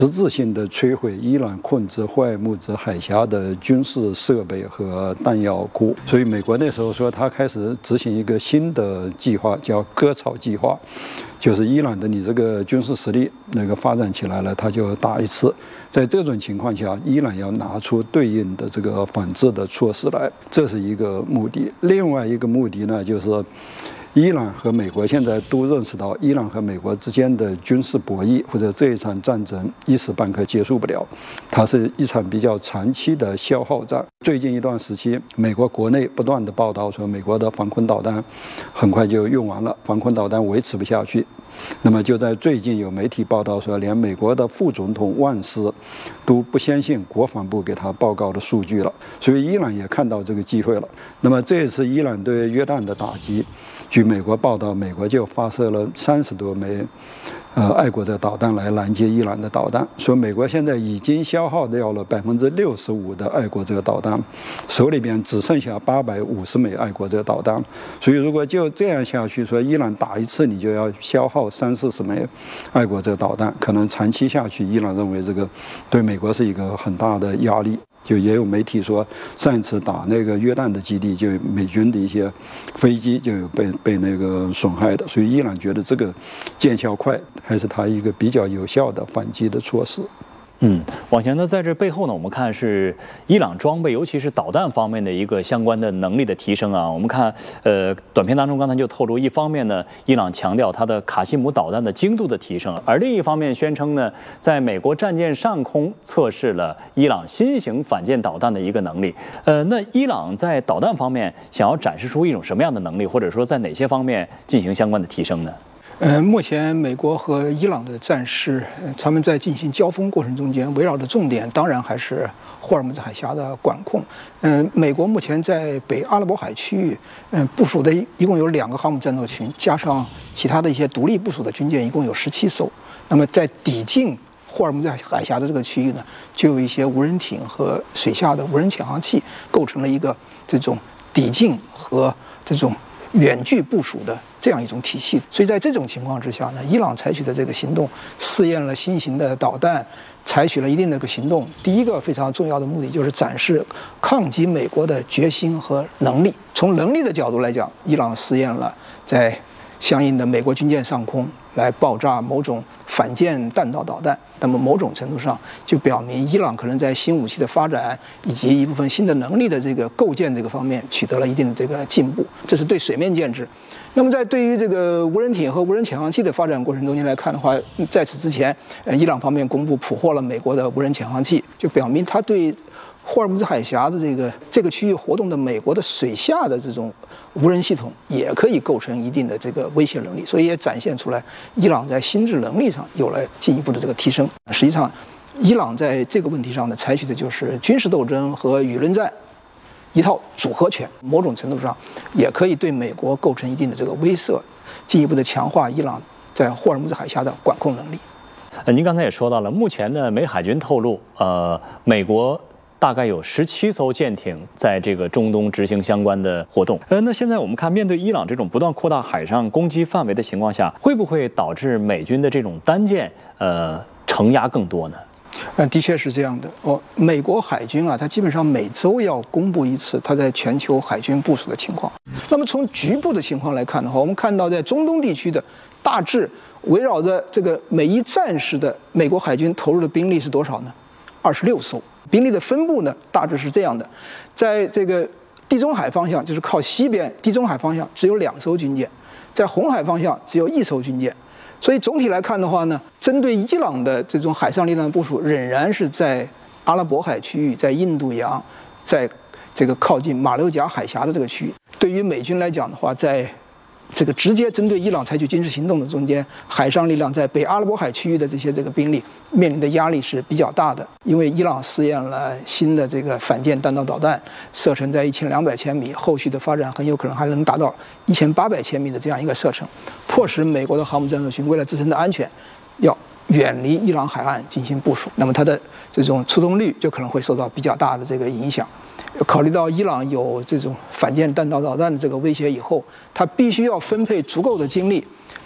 实质性的摧毁伊朗控制霍尔木兹海峡的军事设备和弹药库。所以美国那时候说，他开始执行一个新的计划，叫割草计划，就是伊朗的你这个军事实力发展起来了，他就打一次。在这种情况下，伊朗要拿出对应的这个反制的措施来，这是一个目的。另外一个目的呢，就是伊朗和美国现在都认识到，伊朗和美国之间的军事博弈或者这一场战争一时半刻结束不了，它是一场比较长期的消耗战。最近一段时期，美国国内不断的报道说，美国的防空导弹很快就用完了，防空导弹维持不下去。那么就在最近有媒体报道说，连美国的副总统万斯都不相信国防部给他报告的数据了，所以伊朗也看到这个机会了。那么这一次伊朗对约旦的打击，据美国报道，美国就发射了30多枚爱国者导弹来拦截伊朗的导弹，说美国现在已经消耗掉了65%的爱国者导弹，手里边只剩下850枚爱国者导弹。所以如果就这样下去，说伊朗打一次你就要消耗30-40枚爱国者导弹，可能长期下去，伊朗认为这个对美国是一个很大的压力。就也有媒体说，上一次打那个约旦的基地，就美军的一些飞机就有被损害的，所以伊朗觉得这个见效快，还是它一个比较有效的反击的措施。 往前呢，在这背后呢，我们看是伊朗装备，尤其是导弹方面的一个相关的能力的提升啊。我们看，短片当中刚才就透露，一方面呢，伊朗强调它的卡西姆导弹的精度的提升，而另一方面宣称呢，在美国战舰上空测试了伊朗新型反舰导弹的一个能力。那伊朗在导弹方面想要展示出一种什么样的能力，或者说在哪些方面进行相关的提升呢？ 目前美国和伊朗的战事，他们在进行交锋过程中间，围绕的重点当然还是霍尔木兹海峡的管控。美国目前在北阿拉伯海区域，部署的一共有2个航母战斗群，加上其他的一些独立部署的军舰，一共有17艘。那么在抵近霍尔木兹海峡的这个区域呢，就有一些无人艇和水下的无人潜航器，构成了一个这种抵近和这种远距部署的这样一种体系。所以在这种情况之下呢，伊朗采取的这个行动，试验了新型的导弹，采取了一定的行动。第一个非常重要的目的就是展示抗击美国的决心和能力。从能力的角度来讲，伊朗试验了在相应的美国军舰上空来爆炸某种反舰弹道导弹，那么某种程度上就表明伊朗可能在新武器的发展以及一部分新的能力的这个构建这个方面取得了一定的这个进步，这是对水面建制。那么在对于这个无人艇和无人潜航器的发展过程中间来看的话，在此之前，伊朗方面公布捕获了美国的无人潜航器，就表明他对霍尔木兹海峡的这个区域活动的美国的水下的这种无人系统也可以构成一定的这个威胁能力，所以也展现出来伊朗在心智能力上有了进一步的这个提升。实际上，伊朗在这个问题上呢，采取的就是军事斗争和舆论战一套组合拳，某种程度上也可以对美国构成一定的这个威慑，进一步的强化伊朗在霍尔木兹海峡的管控能力。 您刚才也说到了，目前呢，美海军透露，美国大概有17艘舰艇在这个中东执行相关的活动。那现在我们看，面对伊朗这种不断扩大海上攻击范围的情况下，会不会导致美军的这种单舰承压更多呢？ 的确是这样的。美国海军啊，它基本上每周要公布一次它在全球海军部署的情况。那么从局部的情况来看的话，我们看到在中东地区的大致围绕着这个每一战时的美国海军投入的兵力是多少呢？26艘。兵力的分布呢，大致是这样的：在这个地中海方向，就是靠西边地中海方向，只有2艘军舰；在红海方向只有1艘军舰。所以总体来看的话呢，针对伊朗的这种海上力量的部署，仍然是在阿拉伯海区域、在印度洋、在这个靠近马六甲海峡的这个区域。对于美军来讲的话，在这个直接针对伊朗采取军事行动的中间，海上力量在北阿拉伯海区域的这个兵力面临的压力是比较大的，因为伊朗试验了新的这个反舰弹道导弹，射程在1200千米，后续的发展很有可能还能达到1800千米的这样一个射程，迫使美国的航母战斗群为了自身的安全，要远离伊朗海岸进行部署，那么它的这种出动率就可能会受到比较大的这个影响。考虑到伊朗有这种反舰弹道导弹的这个威胁以后，它必须要分配足够的精力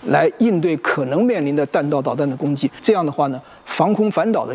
来应对可能面临的弹道导弹的攻击。这样的话呢，防空反导的